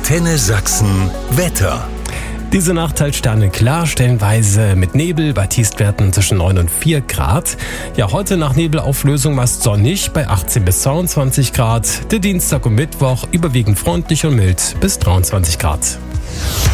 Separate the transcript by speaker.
Speaker 1: Antenne Sachsen Wetter.
Speaker 2: Diese Nacht halt sterneklar, stellenweise mit Nebel bei Tiefstwerten zwischen 9 und 4 Grad. Ja, heute nach Nebelauflösung meist sonnig bei 18 bis 22 Grad. Der Dienstag und Mittwoch überwiegend freundlich und mild bis 23 Grad.